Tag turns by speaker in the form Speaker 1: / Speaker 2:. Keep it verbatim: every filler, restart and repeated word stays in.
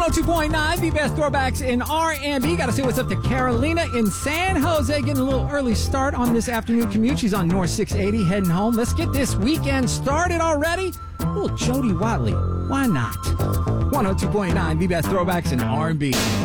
Speaker 1: oh two point nine, the best throwbacks in R and B. Got to say what's up to Carolina in San Jose, getting a little early start on this afternoon commute. She's on North six eighty, heading home. Let's get this weekend started already. A little Jody Watley. Why not? one oh two point nine, the best throwbacks in R and B.